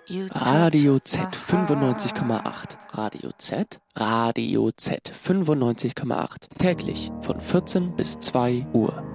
Radio Z 95,8. Radio Z 95,8. Täglich von 14 bis 2 Uhr.